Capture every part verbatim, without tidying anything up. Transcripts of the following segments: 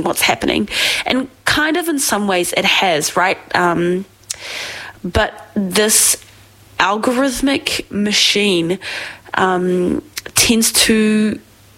changing what's happening. And kind of in some ways it has, right? Um, but this algorithmic machine um, tends to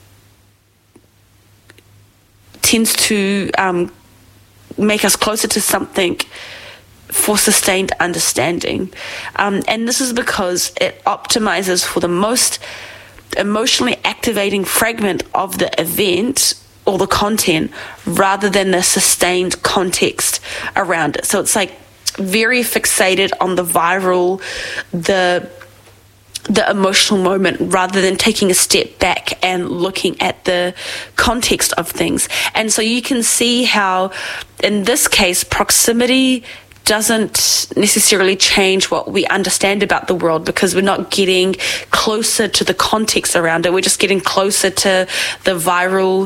tends to um, make us closer to something for sustained understanding. Um, and this is because it optimizes for the most emotionally activating fragment of the event or the content rather than the sustained context around it. So it's like very fixated on the viral, the the emotional moment rather than taking a step back and looking at the context of things. And so you can see how in this case proximity doesn't necessarily change what we understand about the world, because we're not getting closer to the context around it. We're just getting closer to the viral,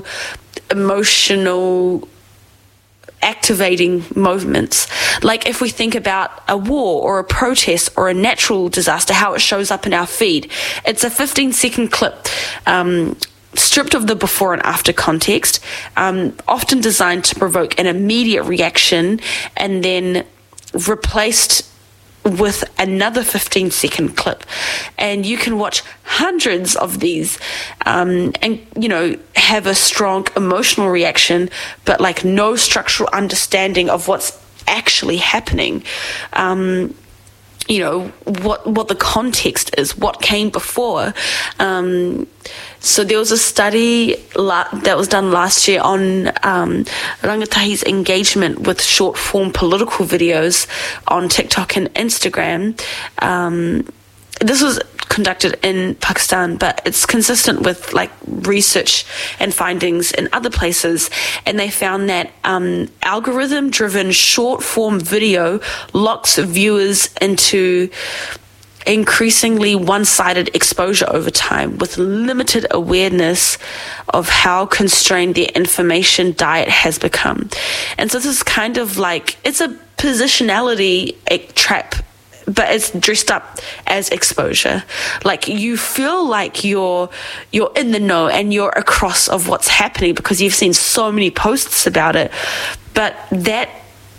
emotional, activating movements. Like if we think about a war or a protest or a natural disaster, how it shows up in our feed. It's a fifteen second clip, um, stripped of the before and after context, um, often designed to provoke an immediate reaction and then replaced with another fifteen second clip. And you can watch hundreds of these um, and, you know, have a strong emotional reaction, but like no structural understanding of what's actually happening. Um, you know, what what the context is, what came before. Um, so there was a study la- that was done last year on um, rangatahi's engagement with short-form political videos on TikTok and Instagram. Um, this was conducted in Pakistan, but it's consistent with like research and findings in other places. And they found that um, algorithm-driven short-form video locks viewers into increasingly one-sided exposure over time, with limited awareness of how constrained their information diet has become. And so this is kind of like, it's a positionality a trap, but it's dressed up as exposure. Like you feel like you're you're in the know and you're across of what's happening because you've seen so many posts about it. But that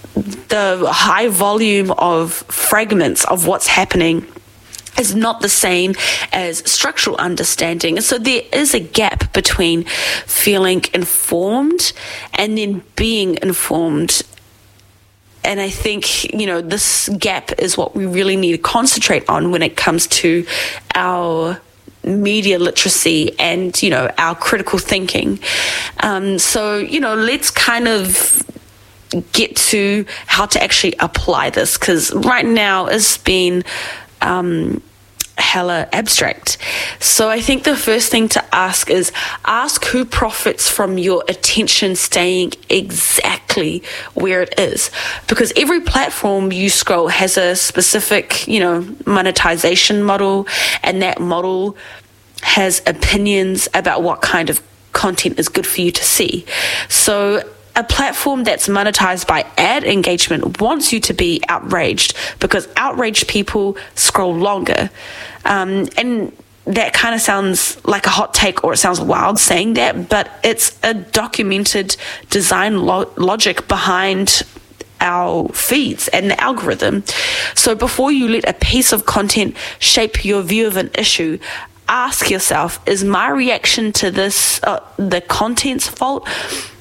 the high volume of fragments of what's happening is not the same as structural understanding. So there is a gap between feeling informed and then being informed. And I think, you know, this gap is what we really need to concentrate on when it comes to our media literacy and, you know, our critical thinking. Um, so, you know, let's kind of get to how to actually apply this, because right now it's been um, hella abstract. So I think the first thing to ask is ask who profits from your attention staying exactly where it is, because every platform you scroll has a specific, you know, monetization model, and that model has opinions about what kind of content is good for you to see. So a platform that's monetized by ad engagement wants you to be outraged, because outraged people scroll longer. Um, and that kind of sounds like a hot take, or it sounds wild saying that, but it's a documented design lo- logic behind our feeds and the algorithm. So before you let a piece of content shape your view of an issue, ask yourself, is my reaction to this uh, the content's fault,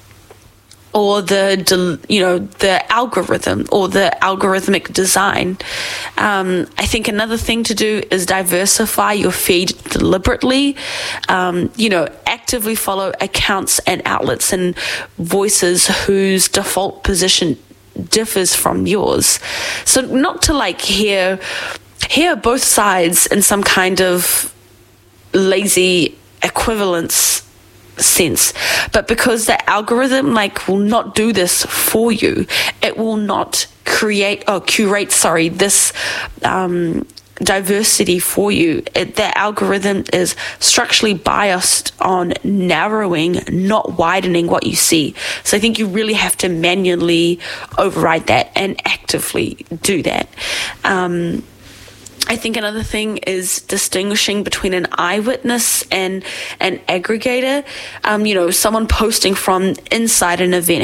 or the, you know, the algorithm or the algorithmic design? Um, I think another thing to do is diversify your feed deliberately. Um, you know, actively follow accounts and outlets and voices whose default position differs from yours. So not to like hear hear both sides in some kind of lazy equivalence sense, but because the algorithm like will not do this for you. It will not create or curate sorry this um diversity for you. It, the algorithm is structurally biased on narrowing, not widening what you see. So I think you really have to manually override that and actively do that. um I think another thing is distinguishing between an eyewitness and an aggregator. Um, you know, someone posting from inside an event